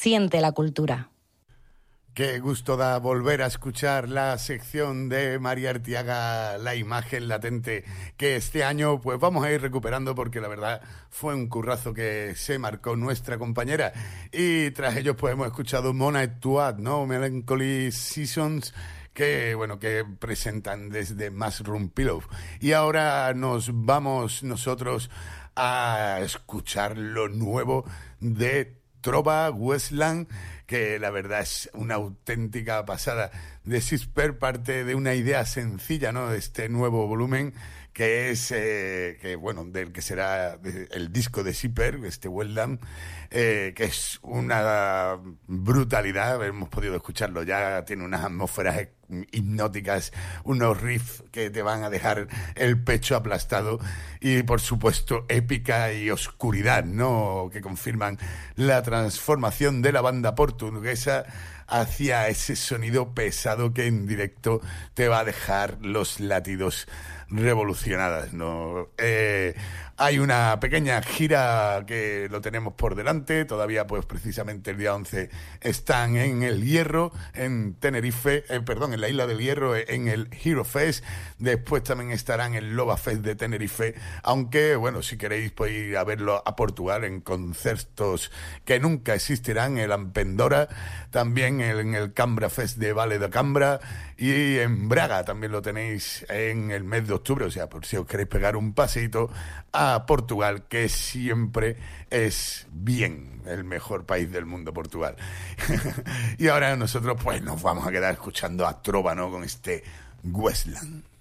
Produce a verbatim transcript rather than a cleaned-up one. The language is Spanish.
Siente la cultura. Qué gusto da volver a escuchar la sección de María Artiaga, La imagen latente, que este año pues vamos a ir recuperando porque la verdad fue un currazo que se marcó nuestra compañera. Y tras ellos pues hemos escuchado Mona et Tuat, ¿no? Melancholy Seasons, que bueno, que presentan desde Mushroom Pillow. Y ahora nos vamos nosotros a escuchar lo nuevo de Trova Westland, que la verdad es una auténtica pasada. De Sisper parte de una idea sencilla, ¿no?, de este nuevo volumen, que es, eh, que bueno, del que será el disco de Sisper, este Westland, eh, que es una brutalidad. Hemos podido escucharlo ya, tiene unas atmósferas hipnóticas, unos riffs que te van a dejar el pecho aplastado y por supuesto épica y oscuridad, ¿no?, que confirman la transformación de la banda portuguesa hacia ese sonido pesado que en directo te va a dejar los latidos revolucionadas, ¿no? Eh, hay una pequeña gira que lo tenemos por delante, todavía pues precisamente el día once están en el Hierro, en Tenerife, eh, perdón, en la Isla del Hierro, en el Hero Fest, después también estarán en el Loba Fest de Tenerife, aunque bueno, si queréis podéis ir a verlo a Portugal en conciertos que nunca existirán, el Ampendora, también en el Cambra Fest de Vale de Cambra, y en Braga también lo tenéis en el mes de octubre, o sea, por si os queréis pegar un paseito a Portugal, que siempre es bien el mejor país del mundo, Portugal. Y ahora nosotros pues nos vamos a quedar escuchando a Trova, ¿no?, con este Westland.